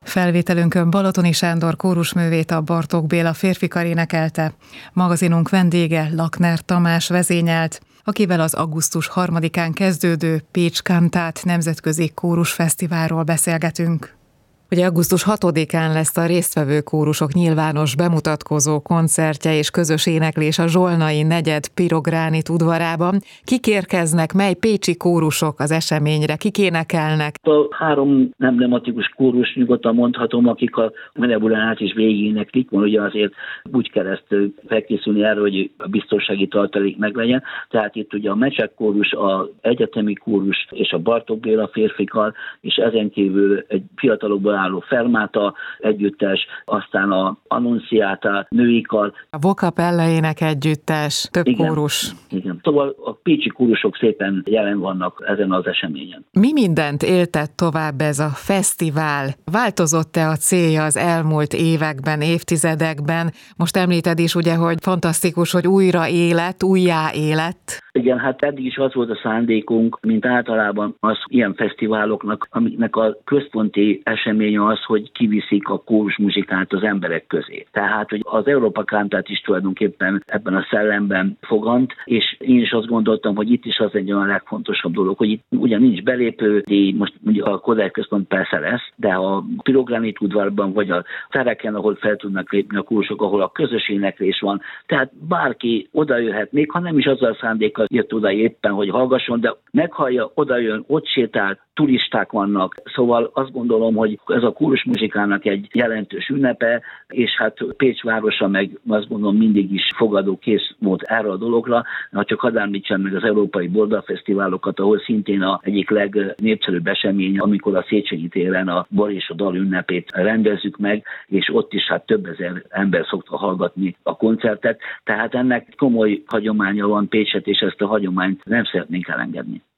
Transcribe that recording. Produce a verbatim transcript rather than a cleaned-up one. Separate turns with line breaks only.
Felvételünkön Balatoni Sándor kórusművét, a Bartók Béla férfikar énekelte. Magazinunk vendége Lakner Tamás vezényelt, akivel az augusztus harmadikán kezdődő Pécs Kantát nemzetközi kórusfesztiválról beszélgetünk. Ugye augusztus hatodikán lesz a résztvevő kórusok nyilvános bemutatkozó koncertje és közös éneklés a Zsolnai negyed Pirogránit udvarában. Kik érkeznek, mely pécsi kórusok az eseményre, kik énekelnek?
A három nem nematikus kórus, nyugodtan mondhatom, akik a Menebulán át is végigéneklik, mert ugye azért úgy kell ezt felkészülni erre, hogy a biztonsági tartalék meglegyen. Tehát itt ugye a Mecsek kórus, az egyetemi kórus és a Bartók Béla férfikar, és ezen kívül egy fiatalokból álló Fermata együttes, aztán a Annunciata női kar.
A Vocapella ének együttes, több
igen,
kórus.
Igen. Szóval a pécsi kórusok szépen jelen vannak ezen az eseményen.
Mi mindent éltet tovább ez a fesztivál? Változott-e a célja az elmúlt években, évtizedekben? Most említed is ugye, hogy fantasztikus, hogy újra élet, újjá élet.
Igen, hát eddig is az volt a szándékunk, mint általában az ilyen fesztiváloknak, amiknek a központi eseménye az, hogy kiviszik a kórusmuzsikát az emberek közé. Tehát, hogy az Európa Kántát is tulajdonképpen ebben a szellemben fogant, és én is azt gondoltam, hogy itt is az egy olyan legfontosabb dolog, hogy itt ugyan nincs belépődíj, most ugye a Kodály Központ persze lesz, de a Pirogránit udvarban, vagy a tereken, ahol fel tudnak lépni a kórusok, ahol a közös éneklés van, tehát bárki oda jöhet, még ha nem is azzal a szándékkal jött oda éppen, hogy hallgasson, de meghallja, oda jön, ott sétál, turisták vannak. Szóval azt gondolom, hogy ez a kórusmuzsikának egy jelentős ünnepe, és hát Pécs városa meg azt gondolom mindig is fogadókész volt erre a dologra. Ha csak hadd említsem meg az Európai Bordalfesztiválokat, ahol szintén a egyik legnépszerűbb esemény, amikor a Széchenyi téren a bor és a dal ünnepét rendezzük meg, és ott is hát több ezer ember szokta hallgatni a koncertet. Tehát ennek komoly hagyománya van Pécset, és ezt a hagyományt nem szeretnénk elengedni.